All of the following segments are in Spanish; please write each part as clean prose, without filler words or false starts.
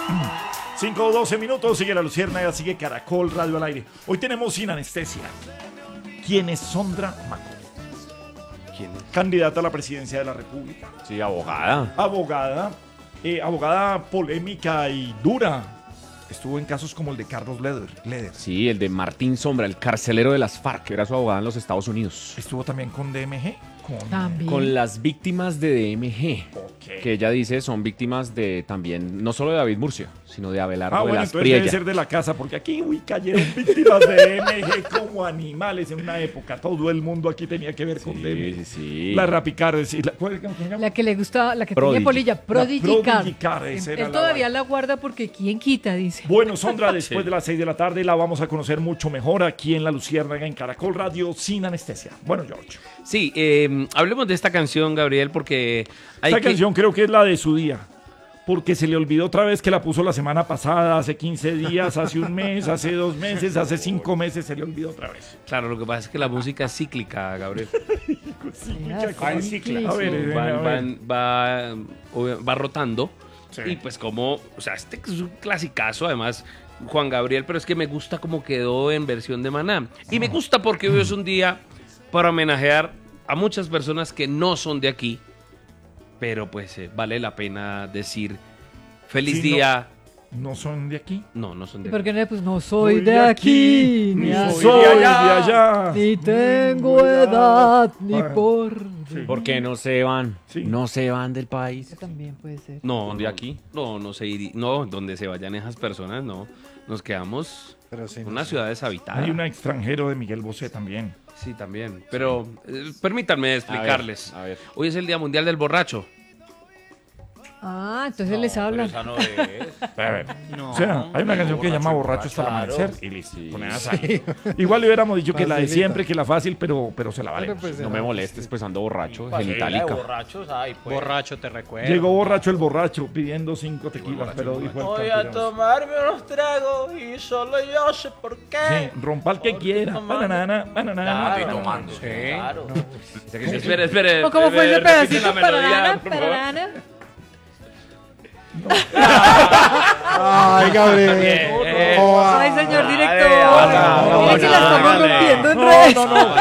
5 o 12 minutos, sigue La Luciérnaga, sigue Caracol Radio al aire. Hoy tenemos Sin Anestesia. ¿Quién es Sondra Maco? ¿Quién es? Candidata a la presidencia de la República. Sí, abogada. Abogada polémica y dura. Estuvo en casos como el de Carlos Leder. Sí, el de Martín Sombra, el carcelero de las FARC, que era su abogada en los Estados Unidos. Estuvo también con DMG. También. Con las víctimas de DMG, Ok. que ella dice son víctimas de también, no solo de David Murcia, sino de Abelardo de Bueno, las entonces debe Priella. ser de la casa, porque aquí cayeron víctimas de DMG como animales en una época. Todo el mundo aquí tenía que ver con DMG. Sí. La Rapicar, ¿cómo se llama? La que le gustaba, la que Prodigy. tenía polilla, Prodigy Car. Prodigy Car, esa era Él la todavía vaina. la guarda porque quién quita, dice. Bueno, Sondra, después de las 6 de la tarde la vamos a conocer mucho mejor aquí en La Luciérnaga, en Caracol Radio, Sin Anestesia. Bueno, George. Sí, hablemos de esta canción, Gabriel, porque hay Esta canción creo que es la de su día. Porque se le olvidó otra vez que la puso la semana pasada, hace 15 días, hace un mes, hace 2 meses, hace 5 meses, se le olvidó otra vez. Claro, lo que pasa es que la música es cíclica, Gabriel. Va en cicla. A ver, Va rotando. Sí. Y pues como, o sea, este es un clasicazo, además, Juan Gabriel, pero es que me gusta como quedó en versión de Maná. Y me gusta porque hoy es un día para homenajear a muchas personas que no son de aquí, pero pues vale la pena decir feliz Sí, día. ¿No son de aquí? No, no son de ¿Y por aquí. qué no? Pues no soy de aquí, ni soy de allá. ni tengo edad, ni Bueno. por... Sí. ¿Por qué no se van? Sí. No se van del país. También puede ser. No, ¿De no, aquí? No se iría. No, donde se vayan esas personas, no. Nos quedamos en una ciudad deshabitada. Hay un extranjero de Miguel Bosé también. Sí, también. Pero permítanme explicarles. A ver. Hoy es el Día Mundial del Borracho. Ah, entonces les hablan. A ver. O sea, hay una canción que se llama Borracho hasta el amanecer y listo. Con esa sale. Igual le hubiéramos dicho que la de siempre, que la fácil, pero se la vale. No me molestes, pues ando borracho, genitálica. Borrachos, ay, pues. Borracho te recuerdo. Llegó borracho el borracho pidiendo 5 tequilas, pero dijo el Voy a campirano. tomarme unos tragos y solo yo sé por qué. Sí, rompa el que quiera. Banana, banana. Claro, tomando. Claro. Espere. ¿Cómo fue ese repite pedacito? la melodía, Pararana, por favor. pararana. Ay, Gabriel. Ay, señor director. no, Mira que la estamos hágale. rompiendo en redes.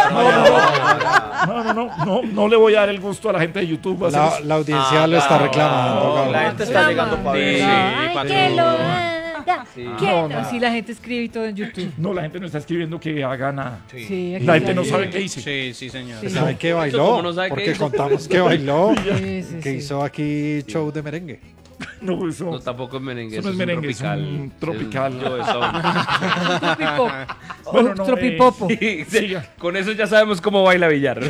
No le voy a dar el gusto a la gente de YouTube. La audiencia lo está reclamando. Gabriel. La gente está llegando para ver. Ay, para que que lo lo haga. Que no, si la gente escribe y todo en YouTube. No, la gente no está escribiendo que haga nada. Sí, aquí La gente no hay- sabe qué hice. Sí, sí, señor. Sí. ¿Sabe qué ¿Cómo bailó? no sabe qué Porque hizo? contamos que bailó. Sí, sí, Que sí. hizo aquí show de merengue. No, eso. No, tampoco es merengue. Eso no es un merengue, es tropical. un tropical. Yo eso. Tropipop. Bueno, no, Tropipopo. Sí, siga. con eso ya sabemos cómo baila Villar.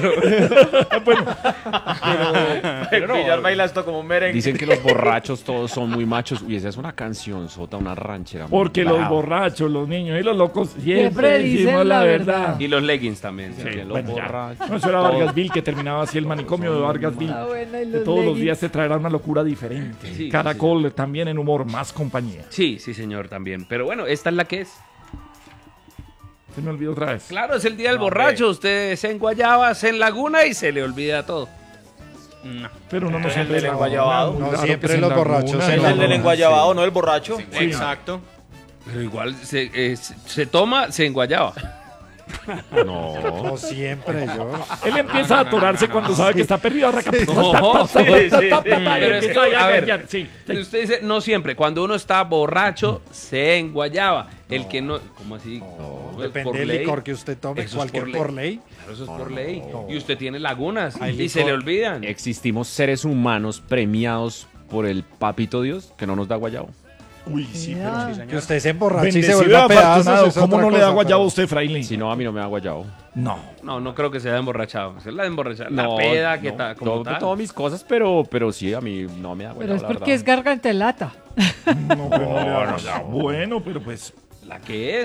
Pero Villar baila esto como un merengue. Dicen que los borrachos todos son muy machos. Uy, esa es una canción sota, una ranchera. muy Porque los brava. borrachos, los niños y los locos Siempre siempre dicen decimos la la verdad. verdad. Y los leggings también. Sí, que los bueno, ya. borrachos. No, eso era Vargasville, que terminaba así el manicomio de Vargasville. Ah, bueno, y Que los todos los leggings. días te traerá una locura diferente. Sí, Caracol también en humor, más compañía. Sí, sí, señor, también. Pero bueno, esta es la que es. Se me olvidó otra vez. Claro, es el día del borracho. Usted se enguayaba, se enlaguna y se le olvida todo. No. Pero uno no Es siempre el del la laguna, enguayabado. muy No, raro siempre que se los enlaguna, borrachos se Es el del enguayabado, no el borracho. Sí. Exacto. Pero igual se toma, se enguayaba. No. No siempre yo. Él empieza a atorarse cuando sabe que está perdido. No, sí, pero es que, a ver, Sí. usted dice, no siempre. Cuando uno está borracho, se enguayaba. El que no, ¿cómo así? No, Es depende por del ley. licor que usted tome, Eso es cualquier por ley. Claro, eso es por ley. Y usted tiene lagunas Hay y se le licor. olvidan. Existimos seres humanos premiados por el papito Dios que no nos da guayabo. Uy, sí, pero Mira. Que usted se emborrache y se bendecido y vuelva a pedazos. afortunado. es ¿Cómo otra no le da cosa, guayabo a pero- usted, fraile? Si no, a mí no me da guayabo. No. No creo que sea emborrachado. Es la emborrachada. La No, peda que no, tal, como tal. todas mis cosas, pero sí, a mí no me da guayabo. Pero es la porque verdad. es garganta de lata. No, pero no le da guayabo. Bueno, pero pues La que es.